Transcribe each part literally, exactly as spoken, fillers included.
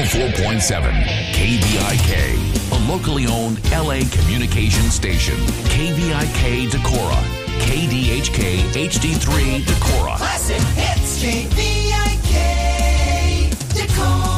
ninety-four point seven K V I K, a locally owned L A communication station. K V I K Decorah, K D H K H D three Decorah. Classic hits, K V I K Decorah.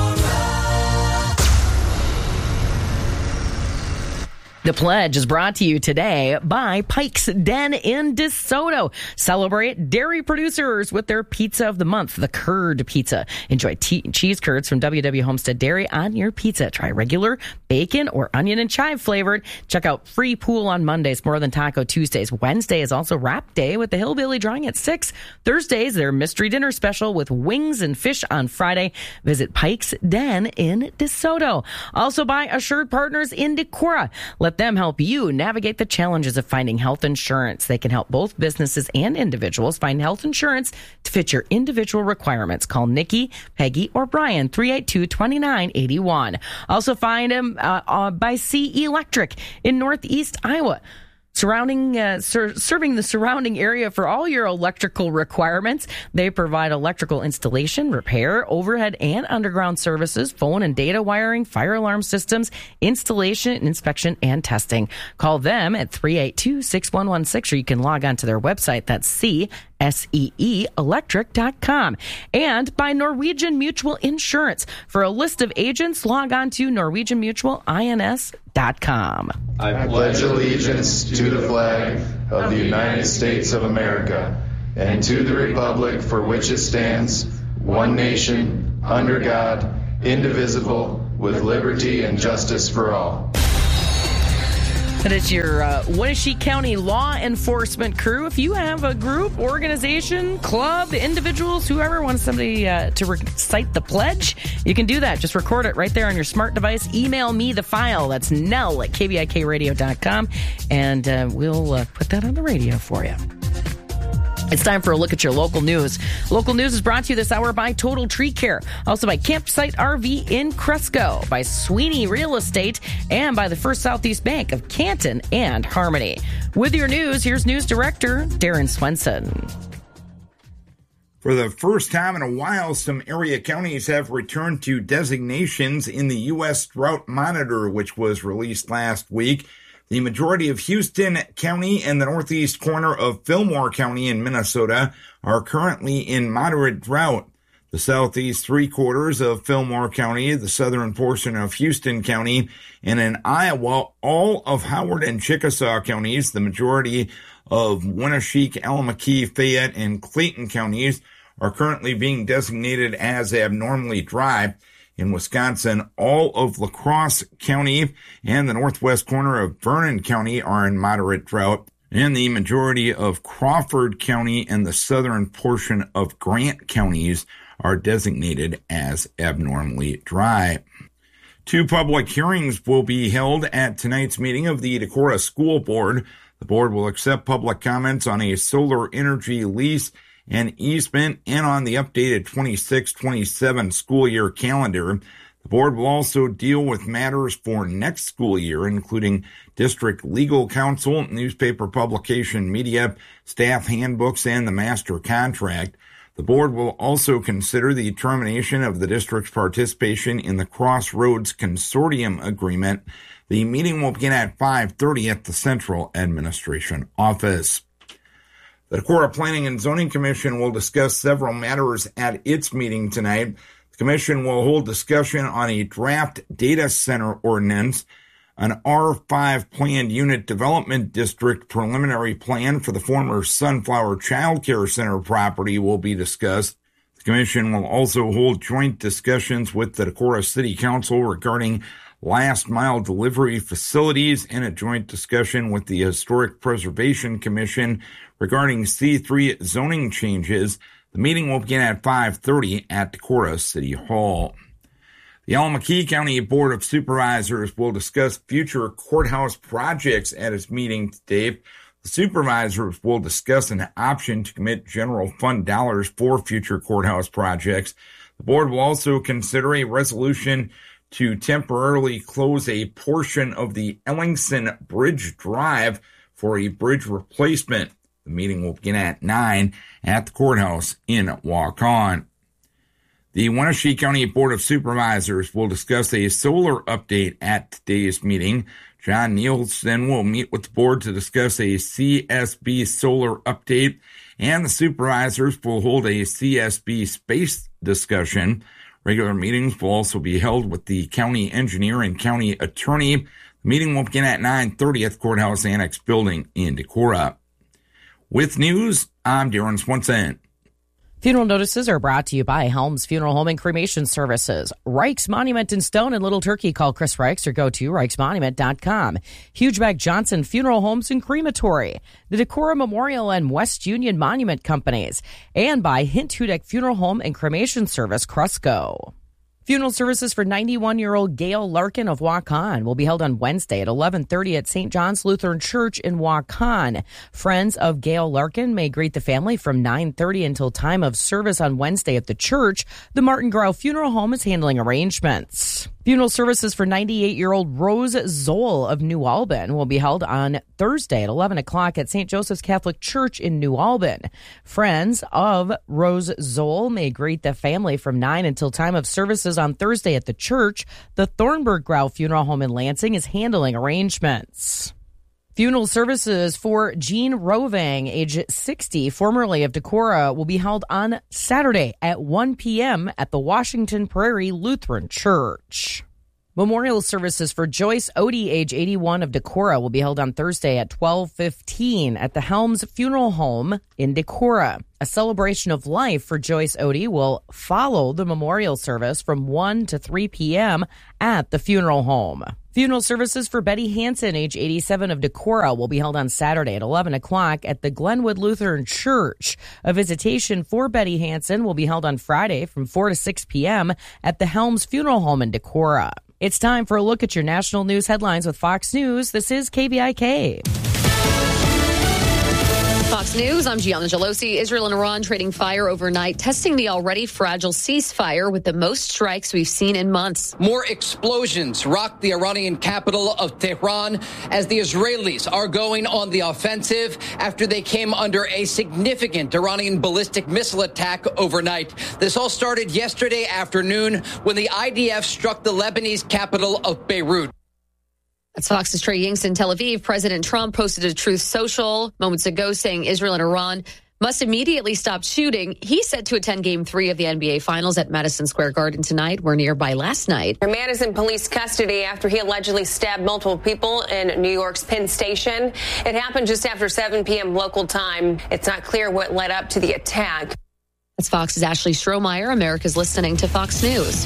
The Pledge is brought to you today by Pike's Den in DeSoto. Celebrate dairy producers with their pizza of the month, the curd pizza. Enjoy tea- cheese curds from W W Homestead Dairy on your pizza. Try regular, bacon, or onion and chive flavored. Check out Free Pool on Mondays, More Than Taco Tuesdays. Wednesday is also Wrap Day with the Hillbilly drawing at six. Thursdays, their Mystery Dinner Special with wings and fish on Friday. Visit Pike's Den in DeSoto. Also by Assured Partners in Decorah. Let them help you navigate the challenges of finding health insurance. They can help both businesses and individuals find health insurance to fit your individual requirements. Call Nikki, Peggy, or Brian, three eight two, two nine eight one. Also find them uh, uh, by C Electric in Northeast Iowa. Surrounding, uh, ser- serving the surrounding area for all your electrical requirements. They provide electrical installation, repair, overhead and underground services, phone and data wiring, fire alarm systems, installation, inspection, and testing. Call them at three eight two, six one one six, or you can log on to their website. That's C S E E electric dot com. And by Norwegian Mutual Insurance. For a list of agents, log on to norwegian mutual ins dot com. I pledge allegiance to the flag of the United States of America and to the republic for which it stands, one nation, under God, indivisible, with liberty and justice for all. And it's your uh, Wenatchee County law enforcement crew. If you have a group, organization, club, individuals, whoever wants somebody uh, to recite the pledge, you can do that. Just record it right there on your smart device. Email me the file. That's Nell at K V I K radio dot com, and uh, we'll uh, put that on the radio for you. It's time for a look at your local news. Local news is brought to you this hour by Total Tree Care, also by Campsite R V in Cresco, by Sweeney Real Estate, and by the First Southeast Bank of Canton and Harmony. With your news, here's News Director Darren Swenson. For the first time in a while, some area counties have returned to designations in the U S Drought Monitor, which was released last week. The majority of Houston County and the northeast corner of Fillmore County in Minnesota are currently in moderate drought. The southeast three quarters of Fillmore County, the southern portion of Houston County, and in Iowa, all of Howard and Chickasaw counties, the majority of Wenatchee, Allamakee, Fayette, and Clayton counties are currently being designated as abnormally dry. In Wisconsin, all of La Crosse County and the northwest corner of Vernon County are in moderate drought, and the majority of Crawford County and the southern portion of Grant counties are designated as abnormally dry. Two public hearings will be held at tonight's meeting of the Decorah School Board. The board will accept public comments on a solar energy lease and easement, and on the updated twenty-six twenty-seven school year calendar. The board will also deal with matters for next school year, including district legal counsel, newspaper publication media, staff handbooks, and the master contract. The board will also consider the termination of the district's participation in the Crossroads Consortium Agreement. The meeting will begin at five thirty at the Central Administration Office. The Decorah Planning and Zoning Commission will discuss several matters at its meeting tonight. The commission will hold discussion on a draft data center ordinance, an R five planned unit development district preliminary plan for the former Sunflower Child Care Center property will be discussed. The commission will also hold joint discussions with the Decorah City Council regarding last mile delivery facilities and a joint discussion with the Historic Preservation Commission regarding C three zoning changes. The meeting will begin at five thirty at Decorah City Hall. The Allamakee County Board of Supervisors will discuss future courthouse projects at its meeting today. The supervisors will discuss an option to commit general fund dollars for future courthouse projects. The board will also consider a resolution to temporarily close a portion of the Ellingson Bridge Drive for a bridge replacement. The meeting will begin at nine at the courthouse in Waukon. The The Wenatchee County Board of Supervisors will discuss a solar update at today's meeting. John Nielsen will meet with the board to discuss a C S B solar update, and the supervisors will hold a C S B space discussion. Regular meetings will also be held with the county engineer and county attorney. The meeting will begin at nine thirty at the Courthouse Annex building in Decorah. With news, I'm Darren Swenson. Funeral notices are brought to you by Helms Funeral Home and Cremation Services. Reich's Monument in Stone and Little Turkey. Call Chris Reichs or go to reichs monument dot com. Hugeback Johnson Funeral Homes and Crematory. The Decorah Memorial and West Union Monument Companies. And by Hint Hudak Funeral Home and Cremation Service, Crusco. Funeral services for ninety-one-year-old Gail Larkin of Waukon will be held on Wednesday at eleven thirty at Saint John's Lutheran Church in Waukon. Friends of Gail Larkin may greet the family from nine thirty until time of service on Wednesday at the church. The Martin Grau Funeral Home is handling arrangements. Funeral services for ninety-eight-year-old Rose Zoll of New Albin will be held on Thursday at eleven o'clock at Saint Joseph's Catholic Church in New Albin. Friends of Rose Zoll may greet the family from nine until time of services on Thursday at the church. The Thornburg Grau Funeral Home in Lansing is handling arrangements. Funeral services for Jean Rovang, age sixty, formerly of Decorah, will be held on Saturday at one p.m. at the Washington Prairie Lutheran Church. Memorial services for Joyce Odie, age eighty-one, of Decorah, will be held on Thursday at twelve fifteen at the Helms Funeral Home in Decorah. A celebration of life for Joyce Odie will follow the memorial service from one to three p.m. at the funeral home. Funeral services for Betty Hansen, age eighty-seven, of Decorah, will be held on Saturday at eleven o'clock at the Glenwood Lutheran Church. A visitation for Betty Hansen will be held on Friday from four to six p.m. at the Helms Funeral Home in Decorah. It's time for a look at your national news headlines with Fox News. This is K B I K. Fox News, I'm Gianna Gelosi. Israel and Iran trading fire overnight, testing the already fragile ceasefire with the most strikes we've seen in months. More explosions rocked the Iranian capital of Tehran as the Israelis are going on the offensive after they came under a significant Iranian ballistic missile attack overnight. This all started yesterday afternoon when the I D F struck the Lebanese capital of Beirut. That's Fox's Trey Yingst in Tel Aviv. President Trump posted a Truth Social moments ago saying Israel and Iran must immediately stop shooting. He's set to attend Game three of the N B A Finals at Madison Square Garden tonight. We're nearby last night. A man is in police custody after he allegedly stabbed multiple people in New York's Penn Station. It happened just after seven p.m. local time. It's not clear what led up to the attack. That's Fox's Ashley Strohmeyer. America's listening to Fox News.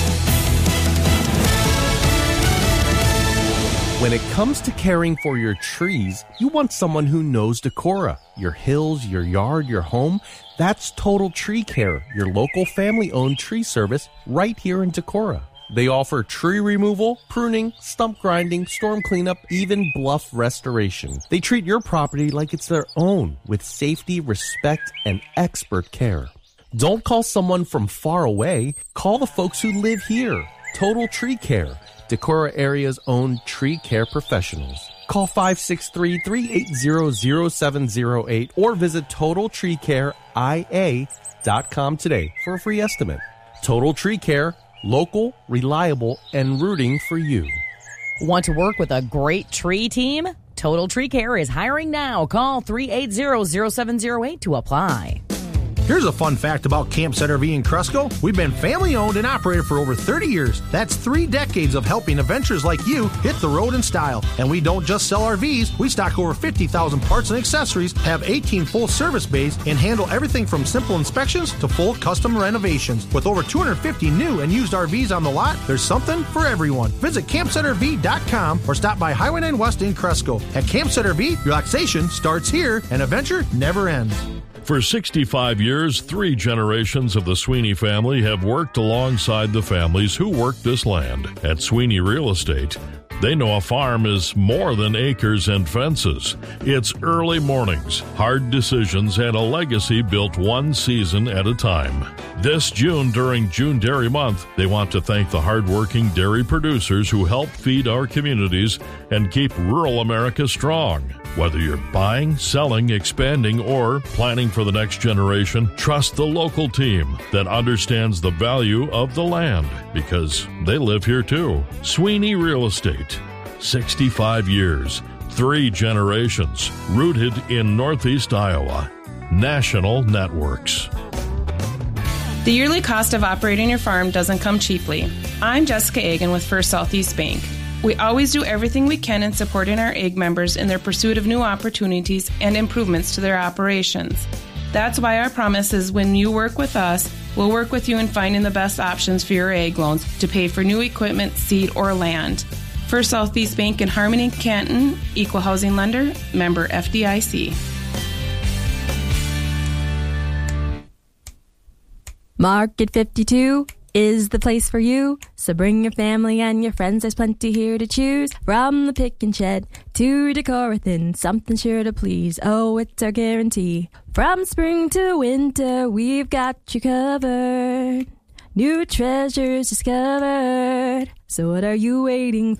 When it comes to caring for your trees, you want someone who knows Decorah. Your hills, your yard, your home. That's Total Tree Care, your local family-owned tree service right here in Decorah. They offer tree removal, pruning, stump grinding, storm cleanup, even bluff restoration. They treat your property like it's their own with safety, respect, and expert care. Don't call someone from far away. Call the folks who live here. Total Tree Care, Decorah area's own tree care professionals. Call five six three, three eight zero, zero seven zero eight or visit total tree care I A dot com today for a free estimate. Total Tree Care, local, reliable, and rooting for you. Want to work with a great tree team? Total Tree Care is hiring now. Call three eight zero, zero seven zero eight to apply. Here's a fun fact about Campsite R V in Cresco. We've been family owned and operated for over thirty years. That's three decades of helping adventurers like you hit the road in style. And we don't just sell R Vs. We stock over fifty thousand parts and accessories, have eighteen full service bays, and handle everything from simple inspections to full custom renovations. With over two hundred fifty new and used R Vs on the lot, there's something for everyone. Visit campsite R V dot com or stop by Highway nine West in Cresco. At Campsite R V, relaxation starts here and adventure never ends. For sixty-five years, three generations of the Sweeney family have worked alongside the families who work this land. At Sweeney Real Estate, They know a farm is more than acres and fences. It's early mornings, hard decisions, and a legacy built one season at a time. This June, during June Dairy Month, they want to thank the hardworking dairy producers who help feed our communities and keep rural America strong. Whether you're buying, selling, expanding, or planning for the next generation, trust the local team that understands the value of the land, because they live here too. Sweeney Real Estate. sixty-five years, three generations, rooted in Northeast Iowa. National Networks. The yearly cost of operating your farm doesn't come cheaply. I'm Jessica Agan with First Southeast Bank. We always do everything we can in supporting our A G members in their pursuit of new opportunities and improvements to their operations. That's why our promise is when you work with us, we'll work with you in finding the best options for your A G loans to pay for new equipment, seed, or land. First Southeast Bank in Harmony, Canton, Equal Housing Lender, member F D I C. Market fifty-two is the place for you. So bring your family and your friends, there's plenty here to choose. From the pick and shed to Decorathon, something sure to please. Oh, it's our guarantee. From spring to winter, we've got you covered. New treasures discovered. So what are you waiting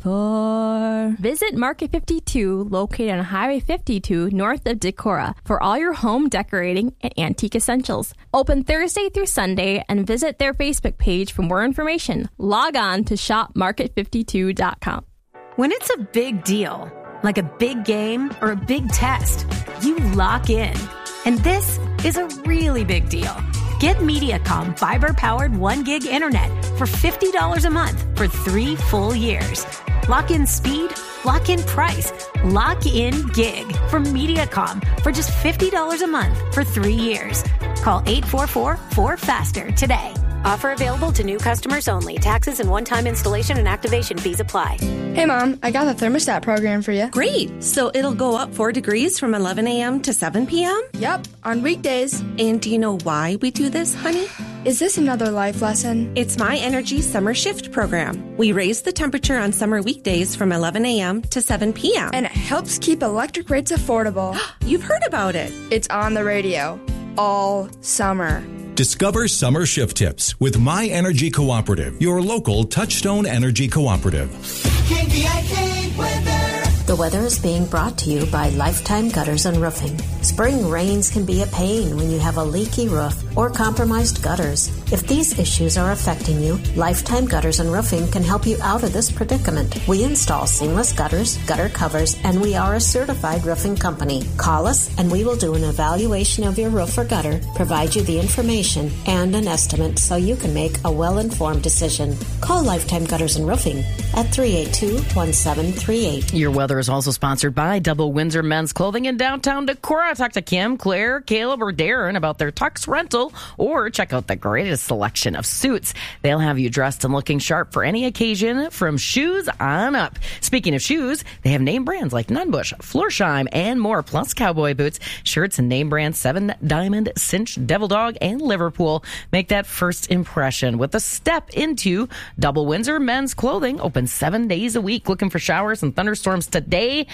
for? Visit Market fifty-two, located on Highway fifty-two, north of Decorah, for all your home decorating and antique essentials. Open Thursday through Sunday, and visit their Facebook page for more information. Log on to shop market fifty-two dot com. When it's a big deal, like a big game or a big test, you lock in. And this is a really big deal. Get Mediacom fiber-powered one gig internet for fifty dollars a month for three full years. Lock in speed, lock in price, lock in gig from Mediacom for just fifty dollars a month for three years. Call eight four four, four faster today. Offer available to new customers only. Taxes and one-time installation and activation fees apply. Hey, Mom, I got the thermostat program for you. Great. So it'll go up four degrees from eleven a.m. to seven p.m.? Yep, on weekdays. And do you know why we do this, honey? Is this another life lesson? It's My Energy Summer Shift program. We raise the temperature on summer weekdays from eleven a.m. to seven p.m. And it helps keep electric rates affordable. You've heard about it. It's on the radio all summer. Discover summer shift tips with My Energy Cooperative, your local Touchstone Energy Cooperative. K V I K weather. The weather is being brought to you by Lifetime Gutters and Roofing. Spring rains can be a pain when you have a leaky roof or compromised gutters. If these issues are affecting you, Lifetime Gutters and Roofing can help you out of this predicament. We install seamless gutters, gutter covers, and we are a certified roofing company. Call us and we will do an evaluation of your roof or gutter, provide you the information and an estimate so you can make a well-informed decision. Call Lifetime Gutters and Roofing at three eight two, one seven three eight. Your weather is also sponsored by Double Windsor Men's Clothing in downtown Decorah. Talk to Kim, Claire, Caleb, or Darren about their tux rental, or check out the greatest selection of suits. They'll have you dressed and looking sharp for any occasion, from shoes on up. Speaking of shoes, they have name brands like Nunbush, Florsheim, and more, plus cowboy boots, shirts, and name brands Seven Diamond, Cinch, Devil Dog, and Liverpool. Make that first impression with a step into Double Windsor Men's Clothing. Open seven days a week. Looking for showers and thunderstorms today,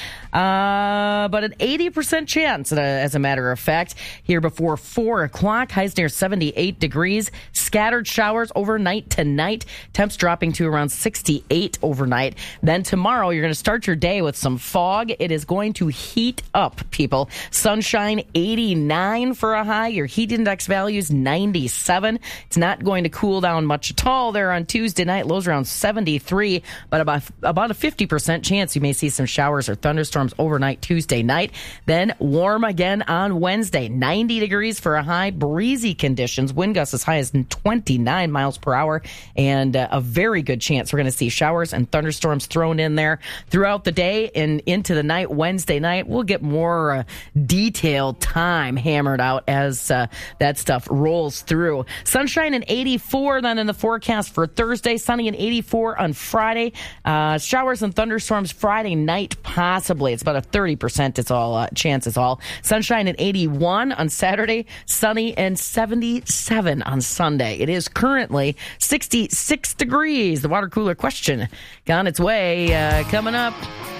uh, but an eighty percent chance, uh, as a matter of fact, here before four o'clock. Highs near seventy-eight degrees. Scattered showers overnight tonight. Temps dropping to around sixty-eight overnight. Then tomorrow, you're going to start your day with some fog. It is going to heat up, people. Sunshine, eighty-nine for a high. Your heat index values, ninety-seven. It's not going to cool down much at all there on Tuesday night. Lows around seventy-three, but about, about a fifty percent chance you may see some showers or thunderstorms overnight Tuesday night. Then warm again on Wednesday. ninety degrees for a high. Breezy conditions. Wind gusts as high as twenty-nine miles per hour, and uh, a very good chance we're going to see showers and thunderstorms thrown in there throughout the day and into the night. Wednesday night, we'll get more uh, detailed time hammered out as uh, that stuff rolls through. Sunshine and eighty-four then in the forecast for Thursday. Sunny and eighty-four on Friday. Uh, showers and thunderstorms Friday night, possibly. It's about a thirty percent it's all uh, chance it's all. Sunshine and eighty-one on Saturday. Sunny and seventy-seven on Sunday. It is currently sixty-six degrees. The water cooler question on its way. Uh, coming up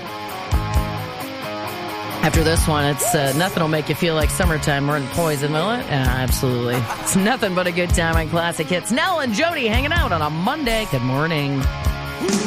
after this one, it's uh, nothing will make you feel like summertime more than Poison, will it? Uh, absolutely. It's nothing but a good time on Classic Hits. Nell and Jody hanging out on a Monday. Good morning.